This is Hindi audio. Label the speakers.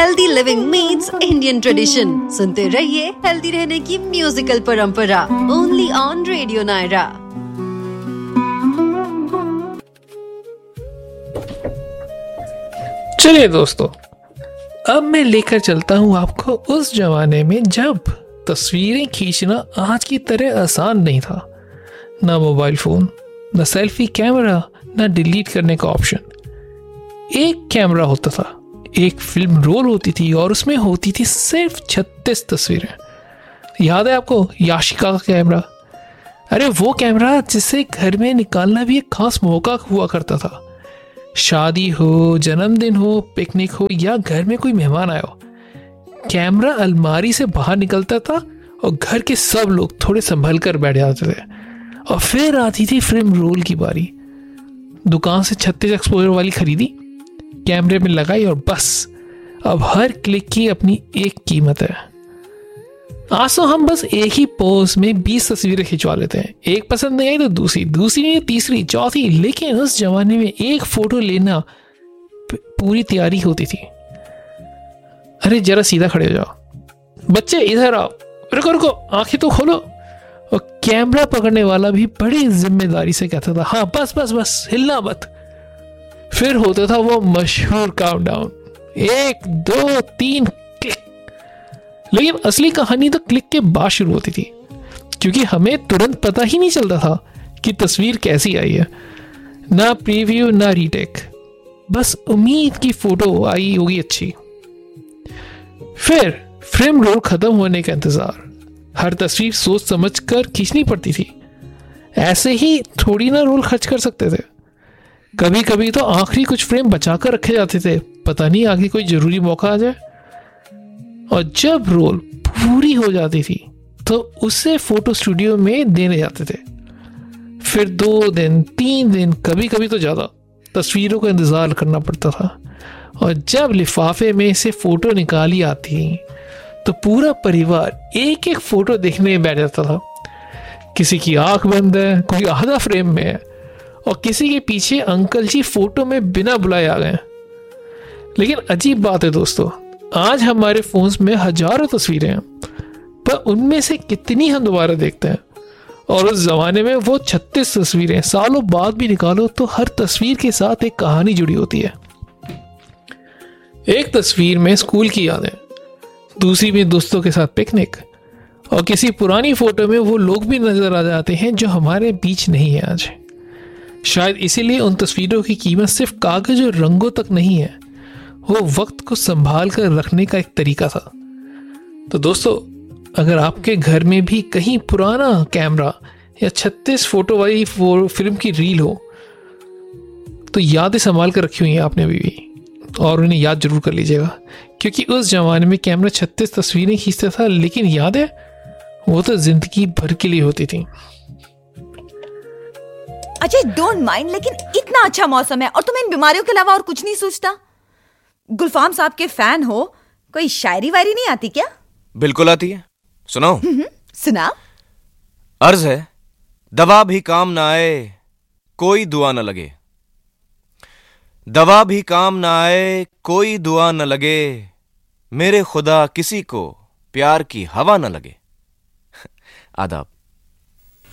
Speaker 1: Healthy living meets Indian tradition. सुनते रहिए हेल्दी रहने की म्यूजिकल परंपरा, ओनली ऑन रेडियो नायरा।
Speaker 2: चलिए दोस्तों, अब मैं लेकर चलता हूं आपको उस जमाने में जब तस्वीरें खींचना आज की तरह आसान नहीं था। ना मोबाइल फोन, ना सेल्फी कैमरा, ना डिलीट करने का ऑप्शन। एक कैमरा होता था, एक फिल्म रोल होती थी और उसमें होती थी सिर्फ 36 तस्वीरें। याद है आपको याशिका का कैमरा? अरे वो कैमरा जिसे घर में निकालना भी एक खास मौका हुआ करता था। शादी हो, जन्मदिन हो, पिकनिक हो या घर में कोई मेहमान आया हो, कैमरा अलमारी से बाहर निकलता था और घर के सब लोग थोड़े संभल कर बैठ जाते थे। और फिर आती थी फिल्म रोल की बारी। दुकान से 36 एक्सपोजर वाली खरीदी, कैमरे में लगाई और बस अब हर क्लिक की अपनी एक कीमत है। आज तो हम बस एक ही पोज में 20 तस्वीरें खिंचवा लेते हैं। एक पसंद नहीं आई तो दूसरी नहीं, तीसरी, चौथी। लेकिन उस जमाने में एक फोटो लेना पूरी तैयारी होती थी। अरे जरा सीधा खड़े हो जाओ, बच्चे इधर आओ, रुको रुको, आंखें तो खोलो। और कैमरा पकड़ने वाला भी बड़ी जिम्मेदारी से कहता था, हाँ बस बस बस, हिलना मत। फिर होता था वो मशहूर काउंटडाउन, 1 2 3 क्लिक। लेकिन असली कहानी तो क्लिक के बाद शुरू होती थी, क्योंकि हमें तुरंत पता ही नहीं चलता था कि तस्वीर कैसी आई है। ना प्रीव्यू, ना रीटेक, बस उम्मीद की फोटो आई होगी अच्छी। फिर फिल्म रोल खत्म होने का इंतजार। हर तस्वीर सोच समझ कर खींचनी पड़ती थी। ऐसे ही थोड़ी ना रोल खर्च कर सकते थे। कभी कभी तो आखिरी कुछ फ्रेम बचाकर रखे जाते थे, पता नहीं आगे कोई जरूरी मौका आ जाए। और जब रोल पूरी हो जाती थी तो उसे फोटो स्टूडियो में देने जाते थे। फिर 2 दिन, 3 दिन, कभी कभी तो ज्यादा तस्वीरों का इंतजार करना पड़ता था। और जब लिफाफे में से फोटो निकाली आती तो पूरा परिवार एक एक फोटो देखने में बैठ जाता था। किसी की आंख बंद है, कोई आधा फ्रेम में है और किसी के पीछे अंकल जी फोटो में बिना बुलाए आ गए। लेकिन अजीब बात है दोस्तों, आज हमारे फोन्स में हजारों तस्वीरें हैं, पर उनमें से कितनी हम दोबारा देखते हैं? और उस जमाने में वो 36 तस्वीरें सालों बाद भी निकालो तो हर तस्वीर के साथ एक कहानी जुड़ी होती है। एक तस्वीर में स्कूल की यादें, दूसरी में दोस्तों के साथ पिकनिक, और किसी पुरानी फोटो में वो लोग भी नजर आ जाते हैं जो हमारे बीच नहीं है आज। शायद इसीलिए उन तस्वीरों की कीमत सिर्फ कागज और रंगों तक नहीं है, वो वक्त को संभाल कर रखने का एक तरीका था। तो दोस्तों, अगर आपके घर में भी कहीं पुराना कैमरा या 36 फोटो वाली फिल्म की रील हो तो यादें संभाल कर रखी हुई हैं आपने अभी भी, और उन्हें याद जरूर कर लीजिएगा। क्योंकि उस जमाने में कैमरा 36 तस्वीरें खींचता था, लेकिन याद है वो तो जिंदगी भर के लिए होती थी।
Speaker 3: अजय, डोंट माइंड, लेकिन इतना अच्छा मौसम है और तुम्हें इन बीमारियों के अलावा और कुछ नहीं सोचता? गुलफाम साहब के फैन हो, कोई शायरी वायरी नहीं आती क्या?
Speaker 4: बिल्कुल आती है, सुनाओ।
Speaker 3: सुना।
Speaker 4: अर्ज है, दवा भी काम ना आए कोई दुआ न लगे, दवा भी काम ना आए कोई दुआ न लगे, मेरे खुदा किसी को प्यार की हवा न लगे। आदाब।